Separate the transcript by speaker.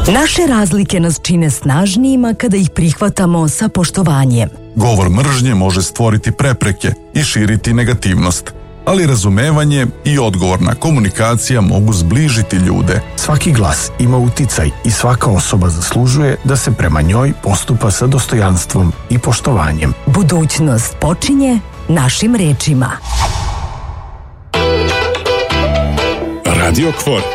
Speaker 1: Naše razlike nas čine snažnijima kada ih prihvatamo sa poštovanjem.
Speaker 2: Govor mržnje može stvoriti prepreke i širiti negativnost, ali razumevanje i odgovorna komunikacija mogu zbližiti ljude.
Speaker 3: Svaki glas ima uticaj i svaka osoba zaslužuje da se prema njoj postupa sa dostojanstvom i poštovanjem.
Speaker 1: Budućnost počinje našim rečima.
Speaker 4: Radio Kvor.